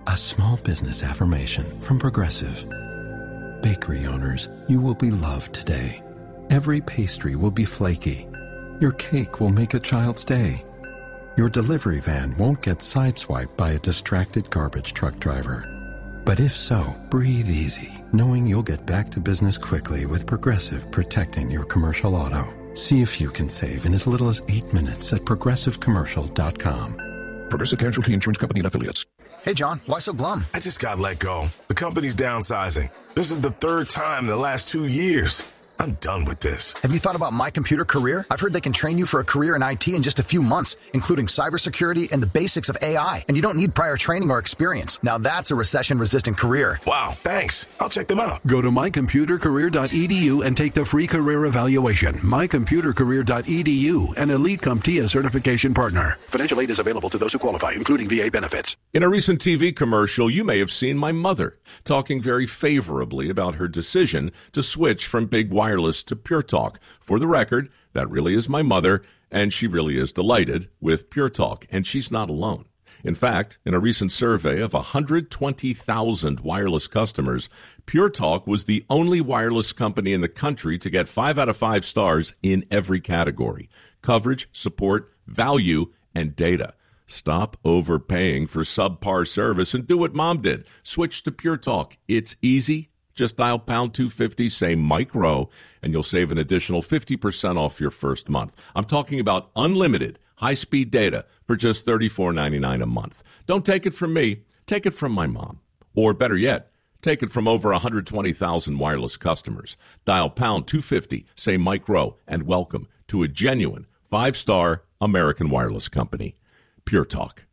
A small business affirmation from Progressive. Bakery owners, you will be loved today. Every pastry will be flaky. Your cake will make a child's day. Your delivery van won't get sideswiped by a distracted garbage truck driver. But if so, breathe easy, knowing you'll get back to business quickly with Progressive protecting your commercial auto. See if you can save in as little as 8 minutes at progressivecommercial.com. Progressive Casualty Insurance Company and Affiliates. Hey, John, why so glum? I just got let go. The company's downsizing. This is the third time in the last 2 years. I'm done with this. Have you thought about My Computer Career? I've heard they can train you for a career in IT in just a few months, including cybersecurity and the basics of AI. And you don't need prior training or experience. Now that's a recession-resistant career. Wow, thanks. I'll check them out. Go to mycomputercareer.edu and take the free career evaluation. mycomputercareer.edu, an Elite CompTIA certification partner. Financial aid is available to those who qualify, including VA benefits. In a recent TV commercial, you may have seen my mother talking very favorably about her decision to switch from big wireless to Pure Talk. For the record, that really is my mother, and she really is delighted with Pure Talk, and she's not alone. In fact, in a recent survey of 120,000 wireless customers, Pure Talk was the only wireless company in the country to get 5 out of 5 stars in every category: coverage, support, value, and data. Stop overpaying for subpar service and do what Mom did. Switch to Pure Talk. It's easy. Just dial pound 250, say Mike Rowe, and you'll save an additional 50% off your first month. I'm talking about unlimited high-speed data for just $34.99 a month. Don't take it from me. Take it from my mom. Or better yet, take it from over 120,000 wireless customers. Dial pound 250, say Mike Rowe, and welcome to a genuine 5-star American wireless company. Pure Talk.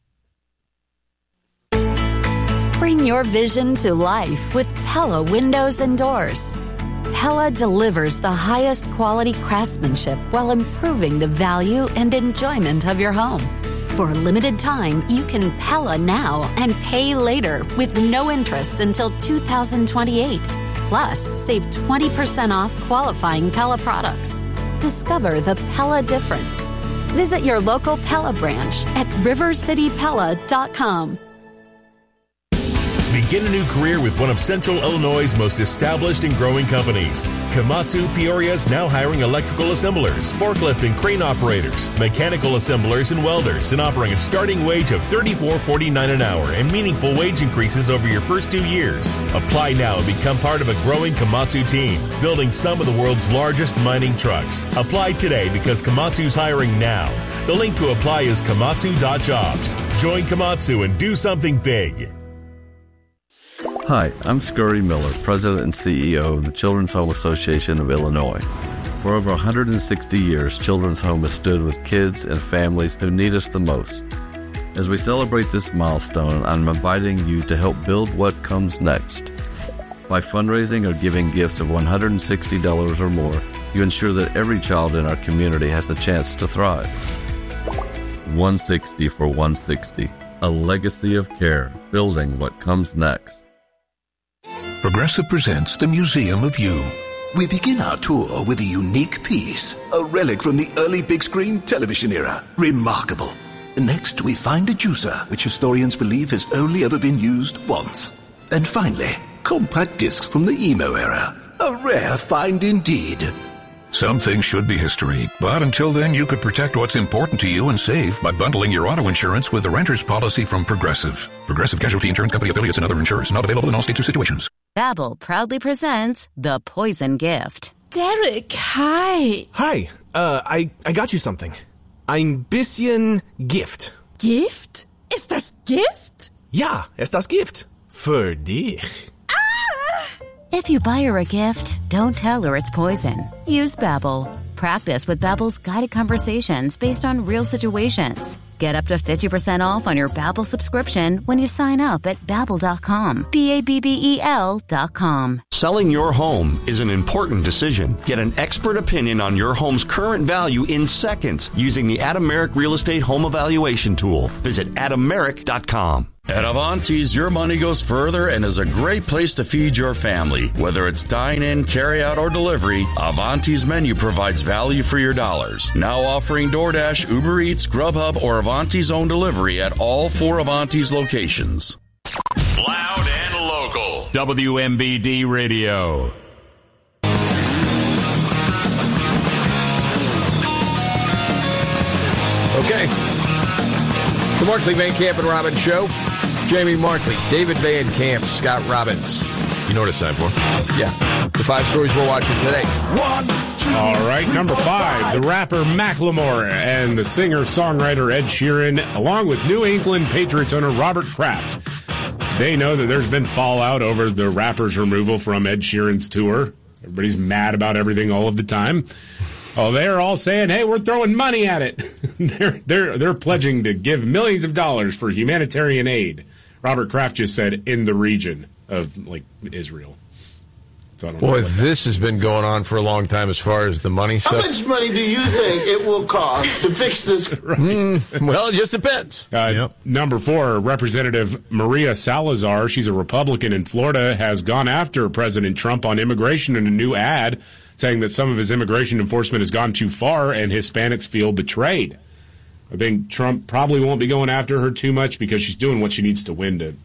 Bring your vision to life with Pella Windows and Doors. Pella delivers the highest quality craftsmanship while improving the value and enjoyment of your home. For a limited time, you can Pella now and pay later with no interest until 2028. Plus, save 20% off qualifying Pella products. Discover the Pella difference. Visit your local Pella branch at rivercitypella.com. Begin a new career with one of Central Illinois' most established and growing companies. Komatsu Peoria is now hiring electrical assemblers, forklift and crane operators, mechanical assemblers, and welders, and offering a starting wage of $34.49 an hour and meaningful wage increases over your first 2 years. Apply now and become part of a growing Komatsu team, building some of the world's largest mining trucks. Apply today because Komatsu's hiring now. The link to apply is komatsu.jobs. Join Komatsu and do something big. Hi, I'm Scurry Miller, President and CEO of the Children's Home Association of Illinois. For over 160 years, Children's Home has stood with kids and families who need us the most. As we celebrate this milestone, I'm inviting you to help build what comes next. By fundraising or giving gifts of $160 or more, you ensure that every child in our community has the chance to thrive. 160 for 160, a legacy of care, building what comes next. Progressive presents the Museum of You. We begin our tour with a unique piece, a relic from the early big screen television era. Remarkable. Next, we find a juicer, which historians believe has only ever been used once. And finally, compact discs from the emo era. A rare find indeed. Some things should be history, but until then, you could protect what's important to you and save by bundling your auto insurance with the renter's policy from Progressive. Progressive Casualty Insurance Company affiliates and other insurers. Not available in all states or situations. Babbel proudly presents The Poison Gift. Derek, hi. Hi, I got you something. Ein bisschen Gift. Gift? Ist das Gift? Ja, ist das Gift. Für dich. If you buy her a gift, don't tell her it's poison. Use Babbel. Practice with Babbel's guided conversations based on real situations. Get up to 50% off on your Babbel subscription when you sign up at Babbel.com. Babbel.com. Selling your home is an important decision. Get an expert opinion on your home's current value in seconds using the Adameric Real Estate Home Evaluation Tool. Visit Adameric.com. At Avanti's, your money goes further and is a great place to feed your family. Whether it's dine-in, carry-out, or delivery, Avanti's menu provides value for your dollars. Now offering DoorDash, Uber Eats, Grubhub, or Avanti's own delivery at all 4 Avanti's locations. WMBD Radio. Okay. The Markley, Van Camp, and Robbins Show. Jamie Markley, David Van Camp, Scott Robbins. You know what it's time for? Yeah. The 5 stories we're watching today. 1, 2. All right, number 5, the rapper Macklemore and the singer-songwriter Ed Sheeran, along with New England Patriots owner Robert Kraft. They know that there's been fallout over the rapper's removal from Ed Sheeran's tour. Everybody's mad about everything all of the time. Oh, they're all saying, "Hey, we're throwing money at it." they're pledging to give millions of dollars for humanitarian aid. Robert Kraft just said in the region of Israel. So I don't know. Boy, this has been going on for a long time as far as the money stuff. How much money do you think it will cost to fix this? Well, it just depends. Number 4, Representative Maria Salazar, she's a Republican in Florida, has gone after President Trump on immigration in a new ad, saying that some of his immigration enforcement has gone too far and Hispanics feel betrayed. I think Trump probably won't be going after her too much because she's doing what she needs to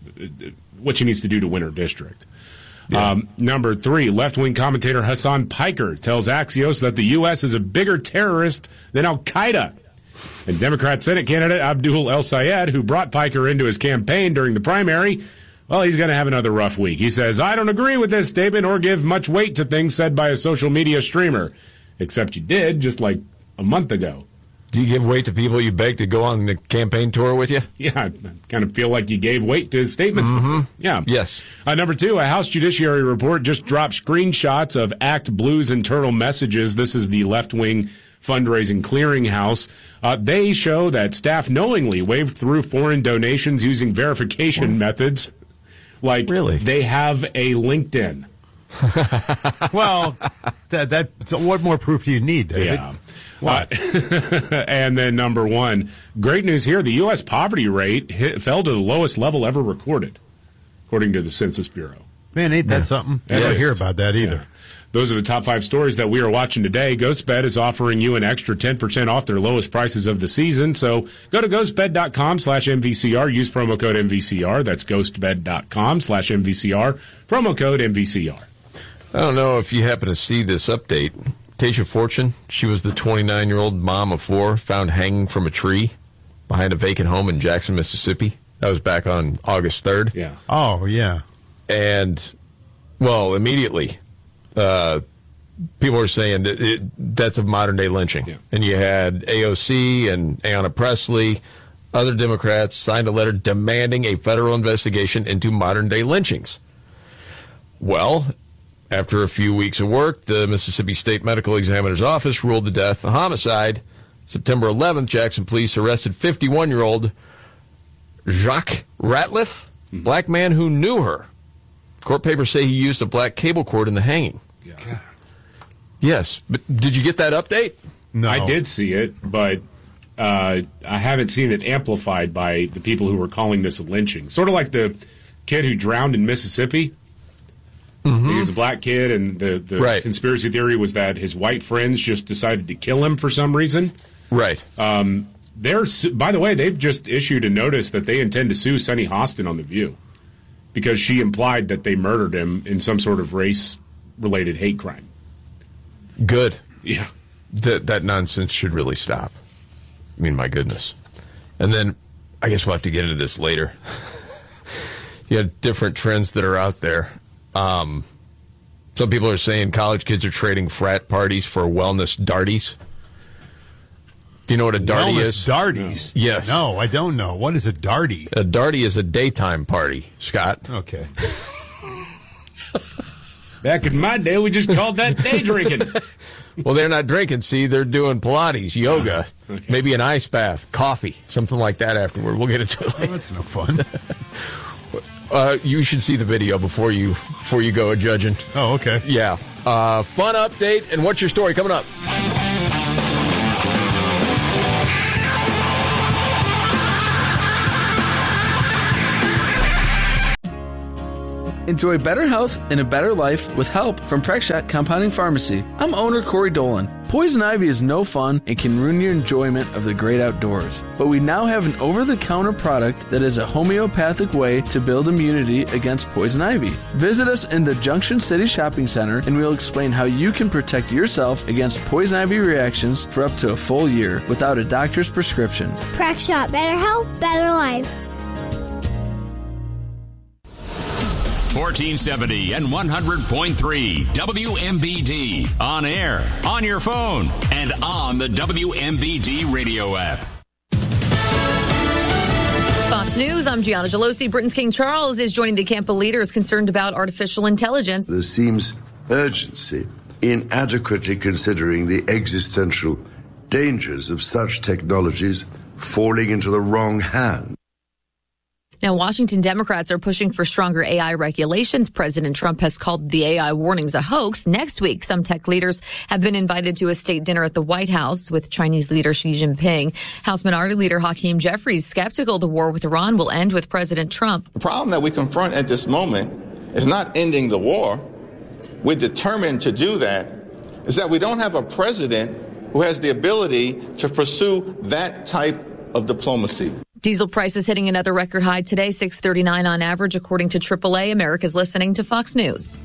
do to win her district. Yeah. Number 3, left-wing commentator Hassan Piker tells Axios that the U.S. is a bigger terrorist than Al-Qaeda. And Democrat Senate candidate Abdul El Sayed, who brought Piker into his campaign during the primary, well, he's going to have another rough week. He says, "I don't agree with this statement or give much weight to things said by a social media streamer." Except you did just like a month ago. Do you give weight to people you beg to go on the campaign tour with you? Yeah, I kind of feel like you gave weight to his statements before. Yeah. Yes. Number 2, a House Judiciary report just dropped screenshots of Act Blue's internal messages. This is the left-wing fundraising clearinghouse. They show that staff knowingly waved through foreign donations using verification methods. Like, really? They have a LinkedIn. Well, so what more proof do you need, David? Yeah. And then number 1, great news here. The U.S. poverty rate fell to the lowest level ever recorded, according to the Census Bureau. Man, ain't that something? I don't hear about that either. Yeah. Those are the top 5 stories that we are watching today. GhostBed is offering you an extra 10% off their lowest prices of the season. So go to ghostbed.com/MVCR. Use promo code MVCR. That's ghostbed.com/MVCR. Promo code MVCR. I don't know if you happen to see this update. Tasha Fortune, she was the 29-year-old mom of 4, found hanging from a tree behind a vacant home in Jackson, Mississippi. That was back on August 3rd. Yeah. Oh, yeah. And, well, immediately, people are saying that that's a modern-day lynching. Yeah. And you had AOC and Ayanna Pressley, other Democrats signed a letter demanding a federal investigation into modern-day lynchings. Well, after a few weeks of work, the Mississippi State Medical Examiner's Office ruled the death a homicide. September 11th, Jackson police arrested 51-year-old Jacques Ratliff, black man who knew her. Court papers say he used a black cable cord in the hanging. Yeah. Yes, but did you get that update? No. I did see it, but I haven't seen it amplified by the people who were calling this a lynching. Sort of like the kid who drowned in Mississippi. Mm-hmm. He was a black kid, and the conspiracy theory was that his white friends just decided to kill him for some reason. Right. By the way, they've just issued a notice that they intend to sue Sunny Hostin on The View because she implied that they murdered him in some sort of race-related hate crime. Good. Yeah. That nonsense should really stop. I mean, my goodness. And then, I guess we'll have to get into this later. You have different trends that are out there. Some people are saying college kids are trading frat parties for wellness darties. Do you know what a darty is? Darties? No. Yes. No, I don't know. What is a darty? A darty is a daytime party, Scott. Okay. Back in my day, we just called that day drinking. Well, they're not drinking, see? They're doing Pilates, yoga, maybe an ice bath, coffee, something like that afterward. We'll get into it later. Oh, that's no fun. You should see the video before you go judging. Oh, okay. Yeah. Fun update, and what's your story coming up? Enjoy better health and a better life with help from Prexshot Compounding Pharmacy. I'm owner Corey Dolan. Poison ivy is no fun and can ruin your enjoyment of the great outdoors. But we now have an over-the-counter product that is a homeopathic way to build immunity against poison ivy. Visit us in the Junction City Shopping Center and we'll explain how you can protect yourself against poison ivy reactions for up to a full year without a doctor's prescription. Prexshot, better health, better life. 1470 and 100.3 WMBD. On air, on your phone, and on the WMBD radio app. Fox News, I'm Gianna Gelosi. Britain's King Charles is joining DeCampo leaders concerned about artificial intelligence. There seems urgency in adequately considering the existential dangers of such technologies falling into the wrong hands. Now, Washington Democrats are pushing for stronger AI regulations. President Trump has called the AI warnings a hoax. Next week, some tech leaders have been invited to a state dinner at the White House with Chinese leader Xi Jinping. House Minority Leader Hakeem Jeffries skeptical the war with Iran will end with President Trump. The problem that we confront at this moment is not ending the war. We're determined to do that. Is that we don't have a president who has the ability to pursue that type of diplomacy. Diesel prices hitting another record high today, $6.39 on average, according to AAA. America's listening to Fox News.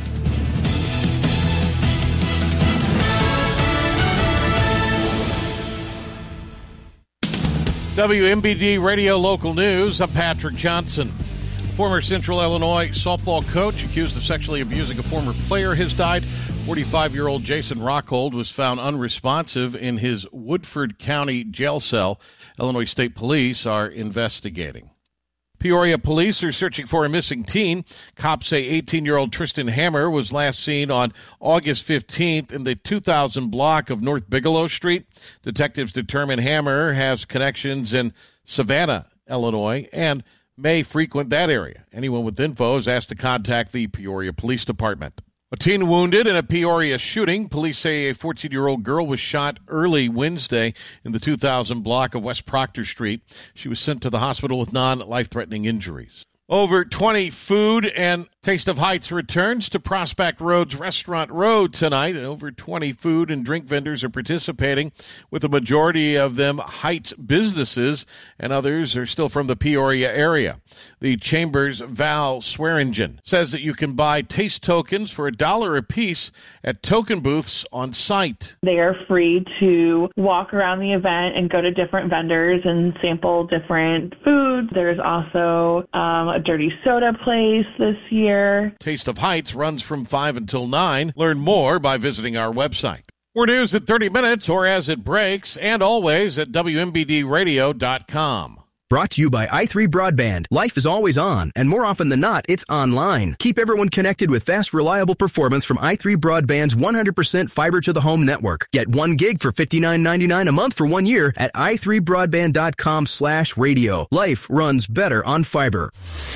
WMBD Radio Local News. I'm Patrick Johnson. Former Central Illinois softball coach accused of sexually abusing a former player has died. 45-year-old Jason Rockhold was found unresponsive in his Woodford County jail cell. Illinois State Police are investigating. Peoria police are searching for a missing teen. Cops say 18-year-old Tristan Hammer was last seen on August 15th in the 2000 block of North Bigelow Street. Detectives determine Hammer has connections in Savannah, Illinois, and may frequent that area. Anyone with info is asked to contact the Peoria Police Department. A teen wounded in a Peoria shooting. Police say a 14-year-old girl was shot early Wednesday in the 2000 block of West Proctor Street. She was sent to the hospital with non-life-threatening injuries. Over 20 food and Taste of Heights returns to Prospect Road's Restaurant Road tonight. Over 20 food and drink vendors are participating, with a majority of them Heights businesses, and others are still from the Peoria area. The Chamber's Val Swearingen says that you can buy taste tokens for $1 a piece at token booths on site. They are free to walk around the event and go to different vendors and sample different foods. There's also a dirty soda place this year. Taste of Heights runs from 5 until 9. Learn more by visiting our website. More news at 30 minutes or as it breaks, and always at WMBDradio.com. Brought to you by i3 Broadband. Life is always on, and more often than not, it's online. Keep everyone connected with fast, reliable performance from i3 Broadband's 100% fiber-to-the-home network. Get 1 gig for $59.99 a month for 1 year at i3broadband.com/radio. Life runs better on fiber.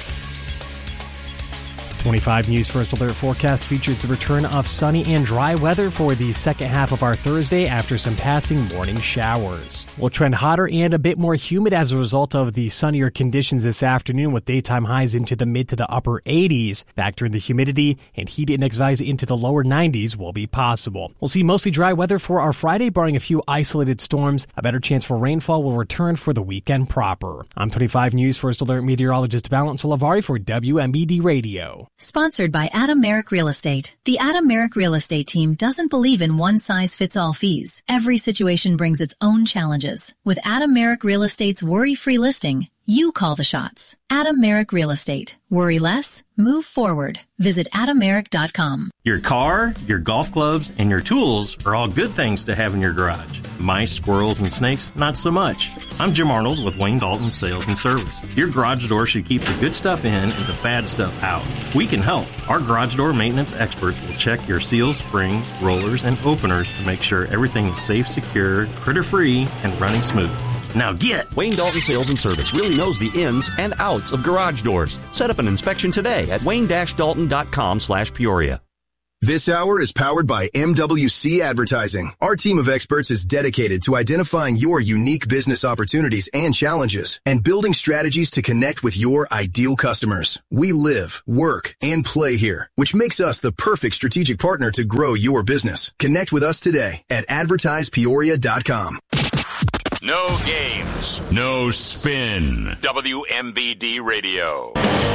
25 News First Alert forecast features the return of sunny and dry weather for the second half of our Thursday after some passing morning showers. We'll trend hotter and a bit more humid as a result of the sunnier conditions this afternoon, with daytime highs into the mid to the upper 80s. Factor in the humidity, and heat index values into the lower 90s will be possible. We'll see mostly dry weather for our Friday, barring a few isolated storms. A better chance for rainfall will return for the weekend proper. I'm 25 News First Alert meteorologist Valent Salavari for WMBD Radio. Sponsored by Adam Merrick Real Estate. The Adam Merrick Real Estate team doesn't believe in one-size-fits-all fees. Every situation brings its own challenges. With Adam Merrick Real Estate's worry-free listing, you call the shots. Adam Merrick Real Estate. Worry less, move forward. Visit AdamMerrick.com. Your car, your golf clubs, and your tools are all good things to have in your garage. Mice, squirrels, and snakes, not so much. I'm Jim Arnold with Wayne Dalton Sales and Service. Your garage door should keep the good stuff in and the bad stuff out. We can help. Our garage door maintenance experts will check your seals, springs, rollers, and openers to make sure everything is safe, secure, critter-free, and running smooth. Now get! Wayne Dalton Sales and Service really knows the ins and outs of garage doors. Set up an inspection today at wayne-dalton.com/Peoria. This hour is powered by MWC Advertising. Our team of experts is dedicated to identifying your unique business opportunities and challenges and building strategies to connect with your ideal customers. We live, work, and play here, which makes us the perfect strategic partner to grow your business. Connect with us today at advertisepeoria.com. No games, no spin. WMBD Radio.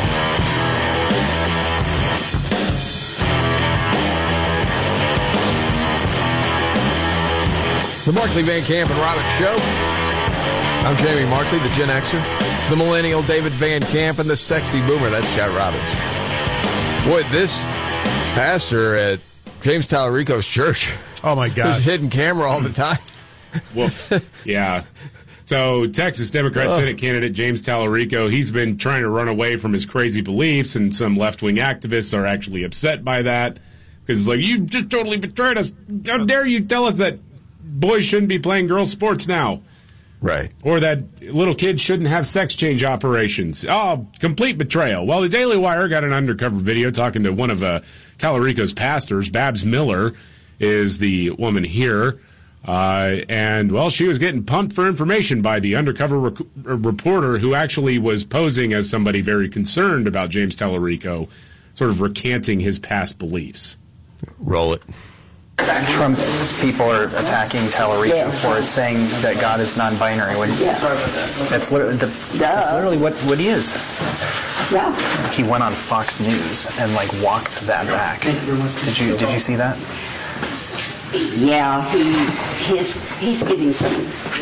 The Markley, Van Camp, and Robbins Show. I'm Jamie Markley, the Gen Xer, the millennial David Van Camp, and the sexy boomer, that's Scott Robbins. Boy, this pastor at James Tallarico's church. Oh, my God. There's a hidden camera all the time. Woof. Yeah. So, Texas Democrat Senate candidate James Tallarico, he's been trying to run away from his crazy beliefs, and some left-wing activists are actually upset by that. Because it's like, you just totally betrayed us. How dare you tell us that boys shouldn't be playing girls' sports now. Right. Or that little kids shouldn't have sex change operations. Oh, complete betrayal. Well, the Daily Wire got an undercover video talking to one of Tallarico's pastors. Babs Miller is the woman here. And, well, she was getting pumped for information by the undercover reporter who actually was posing as somebody very concerned about James Tallarico, sort of recanting his past beliefs. Roll it. Trump people are attacking Tallarico for saying that God is non-binary. That's literally what he is. Yeah. He went on Fox News and walked that back. Did you see that? Yeah, he's giving some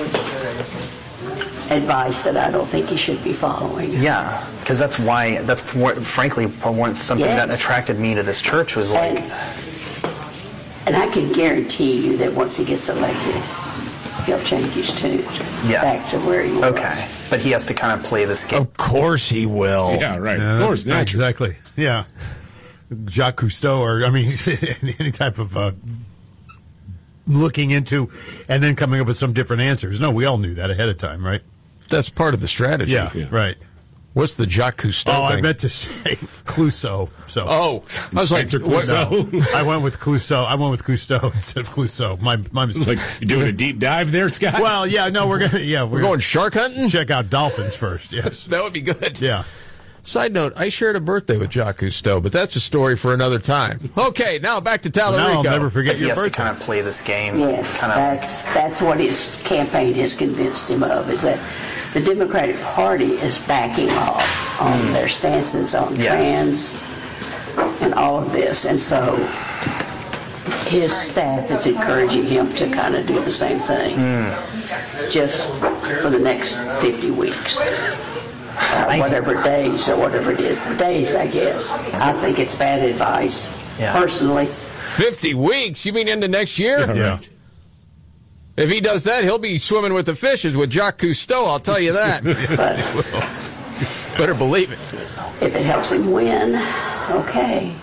advice that I don't think he should be following. Yeah, because that's frankly something that attracted me to this church was And I can guarantee you that once he gets elected, he'll change his tune back to where he was. Okay, but he has to kind of play this game. Of course he will. Yeah, right. Yeah, of course, exactly. Yeah. Jacques Cousteau, or, any type of looking into and then coming up with some different answers. No, we all knew that ahead of time, right? That's part of the strategy. Yeah. Right. What's the Jacques Cousteau thing? I meant to say Clouseau. So. Oh, I was like, Clouseau. No, I went with Clouseau. I went with Cousteau instead of Clouseau. My mistake. You doing a deep dive there, Scott? Well, yeah, no, we're going shark hunting. Check out dolphins first. Yes, that would be good. Yeah. Side note: I shared a birthday with Jacques Cousteau, but that's a story for another time. Okay, now back to Tallarico. Now I'll never forget your birthday. He has to kind of play this game. Yes, that's what his campaign has convinced him of, is that the Democratic Party is backing off on their stances on trans and all of this. And so his staff is encouraging him to kind of do the same thing just for the next 50 weeks. Whatever days or whatever it is. Days, I guess. I think it's bad advice, personally. 50 weeks? You mean into next year? Yeah. Right. If he does that, he'll be swimming with the fishes with Jacques Cousteau, I'll tell you that. Better believe it. If it helps him win, okay.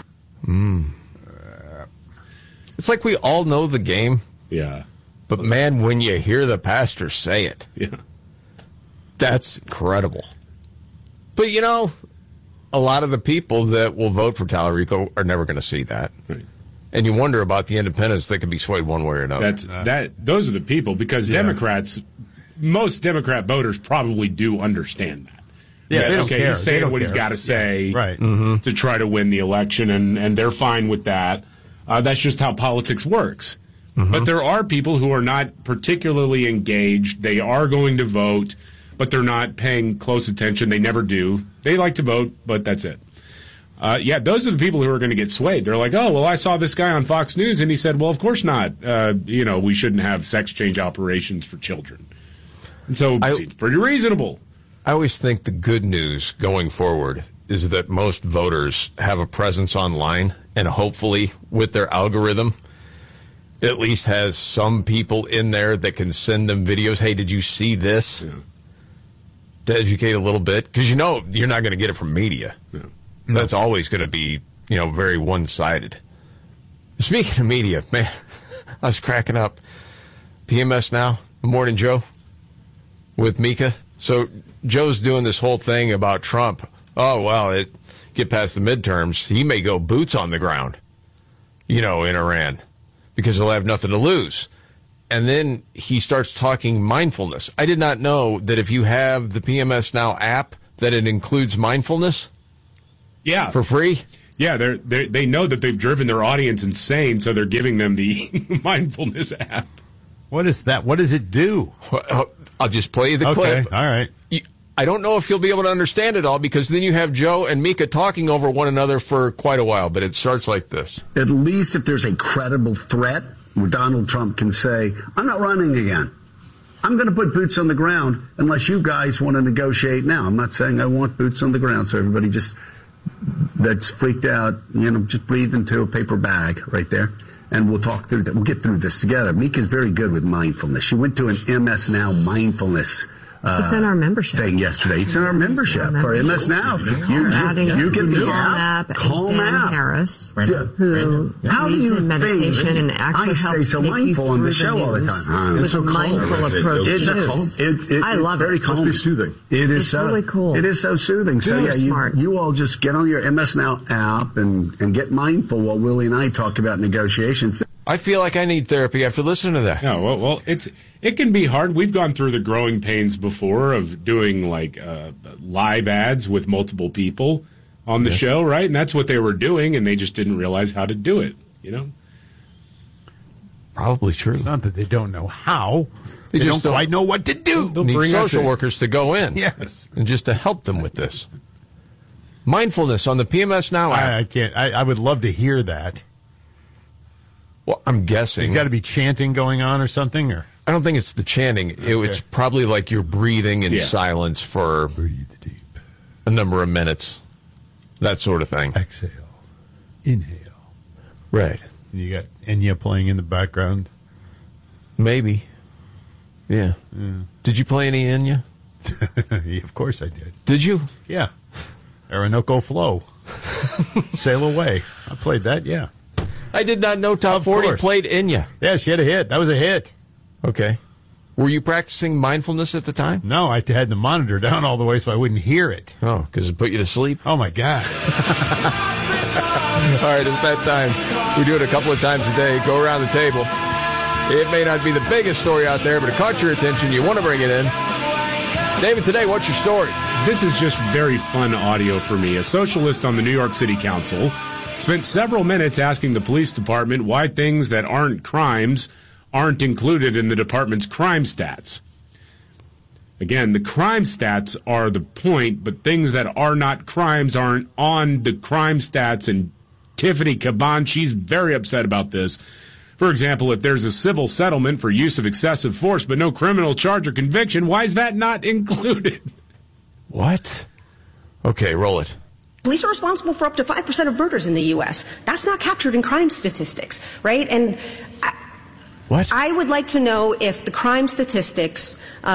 It's like we all know the game. Yeah. But, man, when you hear the pastor say it, that's incredible. But, a lot of the people that will vote for Tallarico are never going to see that. Right. And you wonder about the independents that could be swayed one way or another. Those are the people, because Democrats, most Democrat voters probably do understand that. Yeah, he's saying what he's got to say to try to win the election, and they're fine with that. That's just how politics works. Mm-hmm. But there are people who are not particularly engaged. They are going to vote, but they're not paying close attention. They never do. They like to vote, but that's it. Those are the people who are going to get swayed. They're like, oh, well, I saw this guy on Fox News, and he said, well, of course not. We shouldn't have sex change operations for children. And so it seems pretty reasonable. I always think the good news going forward is that most voters have a presence online, and hopefully with their algorithm, it at least has some people in there that can send them videos. Hey, did you see this? Yeah. To educate a little bit. Because you're not going to get it from media. Yeah. That's always going to be, very one-sided. Speaking of media, man, I was cracking up. PMS Now, Morning Joe, with Mika. So Joe's doing this whole thing about Trump. Oh, well, get past the midterms. He may go boots on the ground. in Iran, because he'll have nothing to lose. And then he starts talking mindfulness. I did not know that if you have the PMS Now app, that it includes mindfulness. Yeah, for free. Yeah, they know that they've driven their audience insane, so they're giving them the mindfulness app. What is that? What does it do? I'll just play you the clip. Okay, all right. I don't know if you'll be able to understand it all, because then you have Joe and Mika talking over one another for quite a while, but it starts like this. At least if there's a credible threat where Donald Trump can say, I'm not running again. I'm going to put boots on the ground unless you guys want to negotiate now. I'm not saying I want boots on the ground, so everybody that's freaked out, just breathe into a paper bag right there, and we'll talk through that. We'll get through this together. Mika's very good with mindfulness. She went to an MS Now mindfulness it's in our membership thing yesterday. It's in our membership for MS Now. You get the app. Calm out. Harris, who leads in meditation and actually helps take you through on the show all the time. With a mindful approach to news. I love it. Very calm. It's soothing. It's really cool. It is so soothing. So you all just get on your MS Now app and get mindful while Willie and I talk about negotiations. I feel like I need therapy after listening to that. No, well, it can be hard. We've gone through the growing pains before of doing live ads with multiple people on the show, right? And that's what they were doing, and they just didn't realize how to do it. Probably true. It's not that they don't know how; they just don't quite know what to do. They'll need social workers to go in, and just to help them with this mindfulness on the PMS Now app. I can't. I would love to hear that. Well, I'm guessing there's got to be chanting going on or something, or I don't think it's the chanting. It's probably like you're breathing in silence for a number of minutes, that sort of thing. Exhale, inhale. Right. You got Enya playing in the background. Maybe. Yeah. Did you play any Enya? Yeah, of course I did. Did you? Yeah. Orinoco Flow. Sail Away. I played that, yeah. I did not know Top 40 played Enya. Yeah, she had a hit. That was a hit. Okay. Were you practicing mindfulness at the time? No, I had the monitor down all the way so I wouldn't hear it. Oh, because it put you to sleep? Oh, my God. All right, it's that time. We do it a couple of times a day. Go around the table. It may not be the biggest story out there, but it caught your attention. You want to bring it in. David, today, what's your story? This is just very fun audio for me. A socialist on the New York City Council spent several minutes asking the police department why things that aren't crimes aren't included in the department's crime stats. Again, the crime stats are the point, but things that are not crimes aren't on the crime stats. And Tiffany Caban, she's very upset about this. For example, if there's a civil settlement for use of excessive force but no criminal charge or conviction, why is that not included? What? Okay, roll it. Police are responsible for up to 5% of murders in the U.S. That's not captured in crime statistics, right? And what? I would like to know if the crime statistics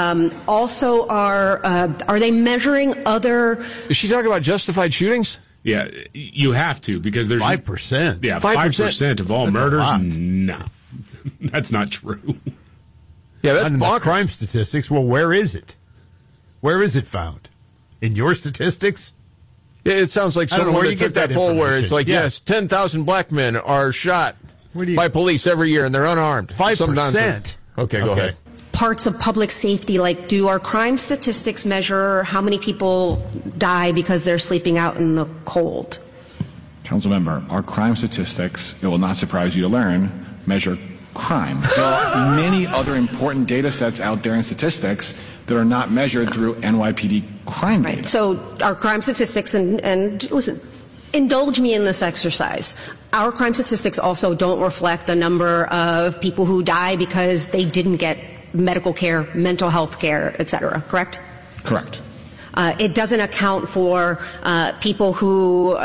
also are they measuring other... Is she talking about justified shootings? Yeah, you have to, because there's... 5%? Yeah, 5% of all murders? No, that's not true. Yeah, that's bonkers. Crime statistics. Well, where is it? Where is it found? In your statistics? Yeah, it sounds like someone that took that poll where it's like, yes, 10,000 black men are shot by police every year, and they're unarmed. 5%. Okay, go ahead. Parts of public safety, like do our crime statistics measure how many people die because they're sleeping out in the cold? Councilmember, our crime statistics, it will not surprise you to learn, measure crime. There are many other important data sets out there in statistics that are not measured through NYPD crime data. So our crime statistics, and listen, indulge me in this exercise. Our crime statistics also don't reflect the number of people who die because they didn't get medical care, mental health care, et cetera, correct? Correct. It doesn't account for people who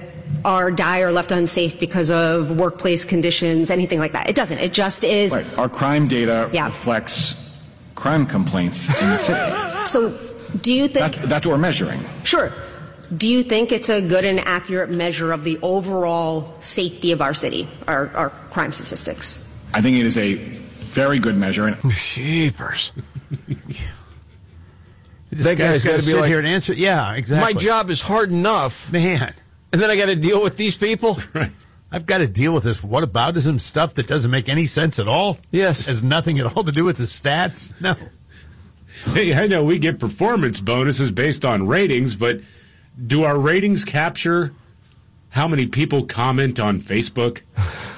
die or left unsafe because of workplace conditions, anything like that. It doesn't. It just is. Right. Our crime data reflects crime complaints in the city. So do you think... That's what we're measuring. Sure. Do you think it's a good and accurate measure of the overall safety of our city, our crime statistics? I think it is a very good measure. Jeepers. That guy's got to be here and answer. Yeah, exactly. My job is hard enough. Man. And then I got to deal with these people? Right. I've got to deal with this whataboutism stuff that doesn't make any sense at all. Yes. Has nothing at all to do with the stats. No. Hey, I know we get performance bonuses based on ratings, but do our ratings capture how many people comment on Facebook?